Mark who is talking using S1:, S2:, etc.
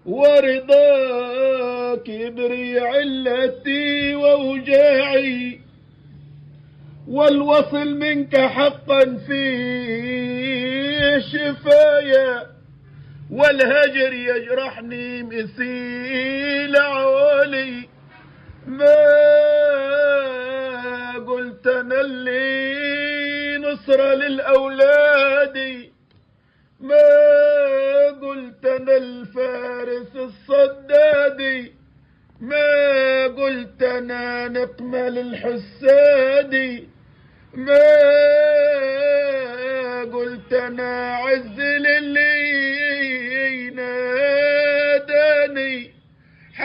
S1: ورضاك يدري علتي ووجاعي، والوصل منك حقا فيه شفايا، والهجر يجرحني مثيل عولي. ما قلت انا اللي نصرة للأولاد، ما قلت انا الفارس الصدادي، ما قلت انا نقمة للحسادي، ما قلت انا عز للي